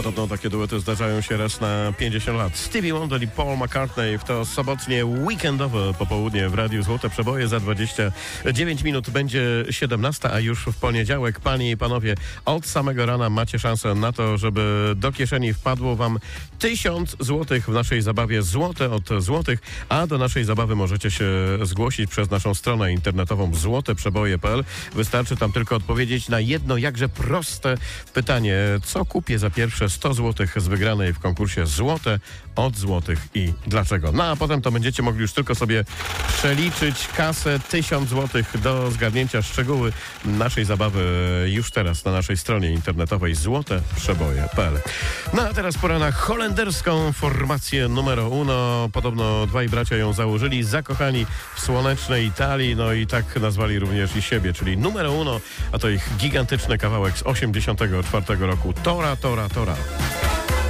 Podobno takie duety zdarzają się raz na 50 lat. Stevie Wonder i Paul McCartney w to sobotnie weekendowe popołudnie w Radiu Złote Przeboje. Za 29 minut będzie 17, a już w poniedziałek, panie i panowie, od samego rana macie szansę na to, żeby do kieszeni wpadło wam 1000 złotych w naszej zabawie Złote od Złotych, a do naszej zabawy możecie się zgłosić przez naszą stronę internetową złoteprzeboje.pl. Wystarczy tam tylko odpowiedzieć na jedno jakże proste pytanie. Co kupię za pierwsze 100 złotych z wygranej w konkursie Złote od Złotych i dlaczego? No a potem to będziecie mogli już tylko sobie przeliczyć kasę 1000 złotych do zgadnięcia. Szczegóły naszej zabawy już teraz na naszej stronie internetowej złoteprzeboje.pl. No a teraz pora na holenderską formację numero uno. Podobno dwaj bracia ją założyli, zakochani w słonecznej Italii, no i tak nazwali również i siebie, czyli numero uno, a to ich gigantyczny kawałek z 84 roku. Tora, tora, tora.